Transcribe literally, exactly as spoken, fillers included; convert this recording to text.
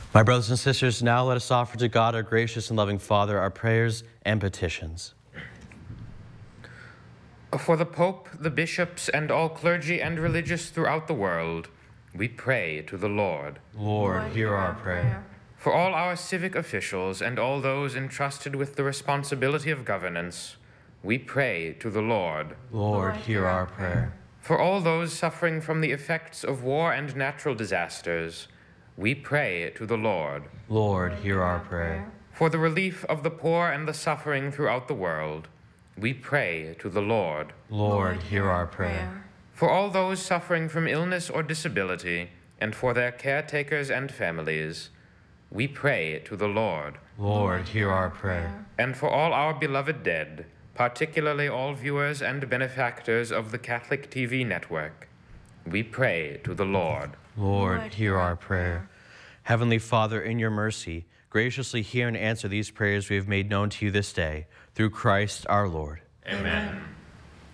My brothers and sisters, now let us offer to God, our gracious and loving Father, our prayers and petitions. For the Pope, the bishops, and all clergy and religious throughout the world, we pray to the Lord. Lord, hear our prayer. For all our civic officials and all those entrusted with the responsibility of governance, we pray to the Lord. Lord, hear our prayer. For all those suffering from the effects of war and natural disasters, we pray to the Lord. Lord, hear our prayer. For the relief of the poor and the suffering throughout the world, we pray to the Lord. Lord, hear our prayer. For all those suffering from illness or disability, and for their caretakers and families, we pray to the Lord. Lord, hear our prayer. And for all our beloved dead, particularly all viewers and benefactors of the Catholic T V network, we pray to the Lord. Lord, hear our prayer. Heavenly Father, in your mercy, graciously hear and answer these prayers we have made known to you this day, through Christ our Lord. Amen.